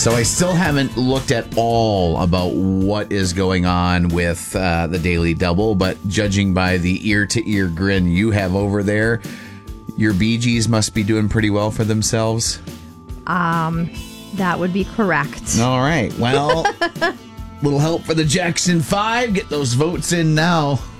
So I still haven't looked at all about what is going on with the Daily Double, but judging by the ear-to-ear grin you have over there, your Bee Gees must be doing pretty well for themselves. That would be correct. All right. Well, little help for the Jackson 5. Get those votes in now.